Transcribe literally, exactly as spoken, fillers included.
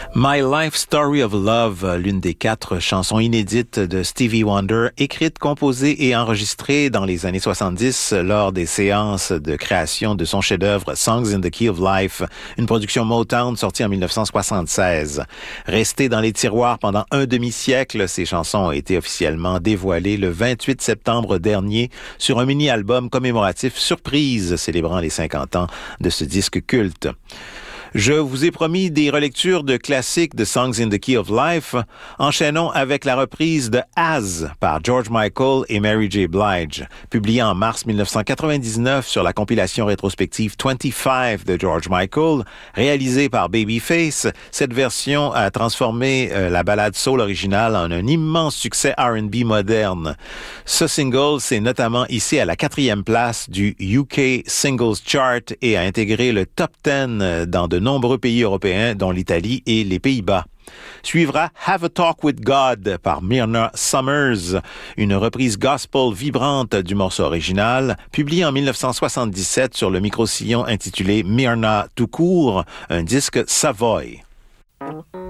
My Life Story of Love, l'une des quatre chansons inédites de Stevie Wonder, écrite, composée et enregistrée dans les années soixante-dix lors des séances de création de son chef-d'œuvre Songs in the Key of Life, une production Motown sortie en dix-neuf cent soixante-seize. Restées dans les tiroirs pendant un demi-siècle, ces chansons ont été officiellement dévoilées le vingt-huit septembre dernier sur un mini-album commémoratif surprise célébrant les cinquante ans de ce disque culte. Je vous ai promis des relectures de classiques de Songs in the Key of Life. Enchaînons avec la reprise de As par George Michael et Mary J. Blige. Publiée en mars dix-neuf cent quatre-vingt-dix-neuf sur la compilation rétrospective vingt-cinq de George Michael, réalisée par Babyface, cette version a transformé euh, la ballade soul originale en un immense succès R and B moderne. Ce single s'est notamment hissé à la quatrième place du U K Singles Chart et a intégré le top dix dans de nombreux pays européens, dont l'Italie et les Pays-Bas. Suivra Have a Talk with God par Myrna Summers, une reprise gospel vibrante du morceau original, publié en dix-neuf cent soixante-dix-sept sur le micro-sillon intitulé Myrna tout court, un disque Savoy.